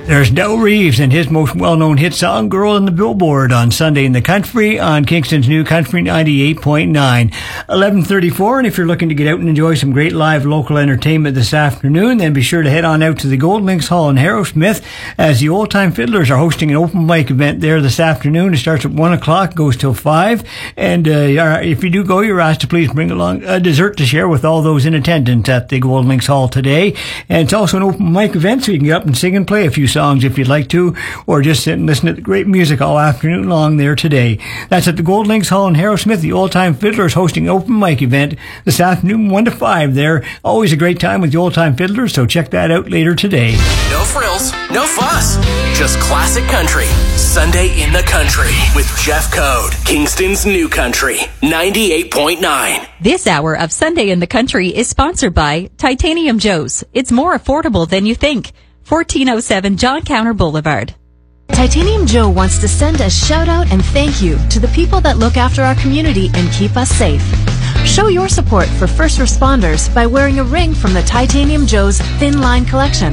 There's Del Reeves and his most well-known hit song, Girl in the Billboard, on Sunday in the Country on Kingston's New Country 98.9. 11:34, and if you're looking to get out and enjoy some great live local entertainment this afternoon, then be sure to head on out to the Gold Links Hall in Harrowsmith, as the Old Time Fiddlers are hosting an open mic event there this afternoon. It starts at 1 o'clock, goes till 5, and if you do go, you're asked to please bring along a dessert to share with all those in attendance at the Gold Links Hall today. And it's also an open mic event, so you can get up and sing and play a few songs if you'd like to, or just sit and listen to the great music all afternoon long there today. That's at the Gold Links Hall in Harrowsmith. The Old Time Fiddlers hosting an open mic event this afternoon, 1 to 5 there. Always a great time with the Old Time Fiddlers, so check that out later today. No frills, no fuss, just classic country. Sunday in the Country with Jeff Code, Kingston's New Country 98.9. This hour of Sunday in the Country is sponsored by Titanium Joe's. It's more affordable than you think. 1407 John Counter Boulevard. Titanium Joe wants to send a shout out and thank you to the people that look after our community and keep us safe. Show your support for first responders by wearing a ring from the Titanium Joe's Thin Line collection.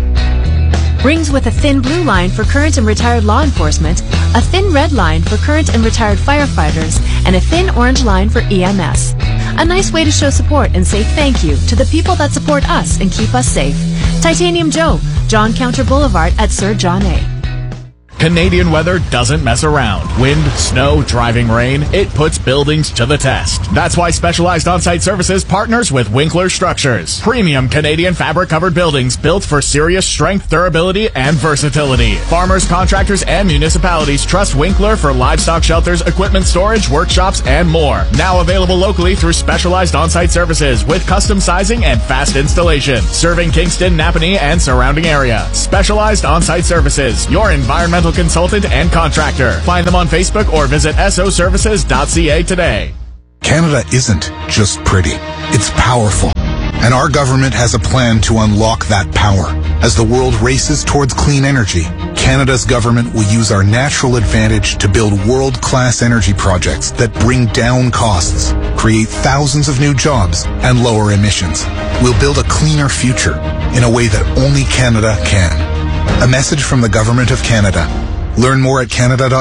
Rings with a thin blue line for current and retired law enforcement, a thin red line for current and retired firefighters, and a thin orange line for EMS. A nice way to show support and say thank you to the people that support us and keep us safe. Titanium Joe, John Counter Boulevard at Sir John A. Canadian weather doesn't mess around. Wind, snow, driving rain, it puts buildings to the test. That's why Specialized On-Site Services partners with Winkler Structures. Premium Canadian fabric-covered buildings built for serious strength, durability, and versatility. Farmers, contractors, and municipalities trust Winkler for livestock shelters, equipment storage, workshops, and more. Now available locally through Specialized On-Site Services with custom sizing and fast installation. Serving Kingston, Napanee, and surrounding area. Specialized On-Site Services, your environmental consultant and contractor. Find them on Facebook or visit soservices.ca today. Canada isn't just pretty, it's powerful. And our government has a plan to unlock that power. As the world races towards clean energy, Canada's government will use our natural advantage to build world-class energy projects that bring down costs, create thousands of new jobs, and lower emissions. We'll build a cleaner future in a way that only Canada can. A message from the Government of Canada. Learn more at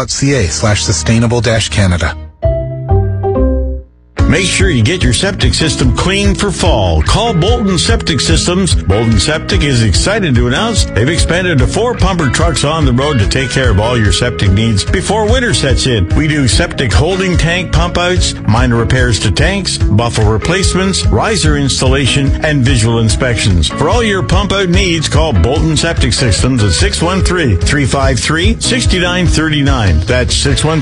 canada.ca/sustainable-canada. Make sure you get your septic system clean for fall. Call Bolton Septic Systems. Bolton Septic is excited to announce they've expanded to 4 pumper trucks on the road to take care of all your septic needs before winter sets in. We do septic holding tank pump outs, minor repairs to tanks, buffle replacements, riser installation, and visual inspections. For all your pump out needs, call Bolton Septic Systems at 613-353-6939. That's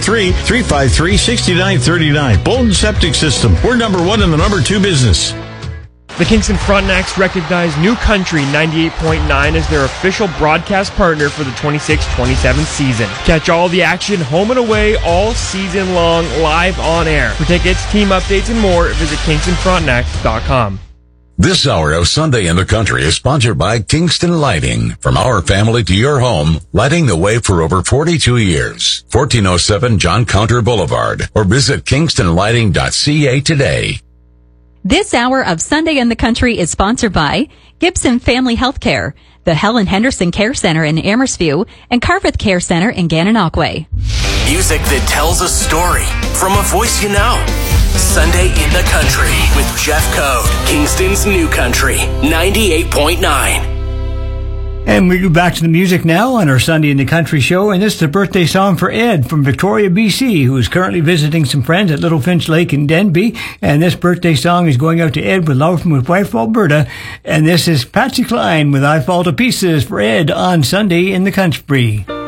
613-353-6939. Bolton Septic Systems. We're number 1 and the number 2 business. The Kingston Frontenacs recognize New Country 98.9 as their official broadcast partner for the 26-27 season. Catch all the action home and away all season long live on air. For tickets, team updates, and more, visit KingstonFrontenacs.com. This hour of Sunday in the Country is sponsored by Kingston Lighting. From our family to your home, lighting the way for over 42 years. 1407 John Counter Boulevard, or visit kingstonlighting.ca today. This hour of Sunday in the Country is sponsored by Gibson Family Healthcare, the Helen Henderson Care Center in Amherstview, and Carveth Care Center in Gananoque. Music that tells a story from a voice you know. Sunday in the Country with Jeff Code, Kingston's New Country 98.9. And we go back to the music now on our Sunday in the Country show, and this is a birthday song for Ed from Victoria, BC, who is currently visiting some friends at Little Finch Lake in Denby, and this birthday song is going out to Ed with love from his wife Alberta, and this is Patsy Cline with I Fall to Pieces for Ed on Sunday in the Country.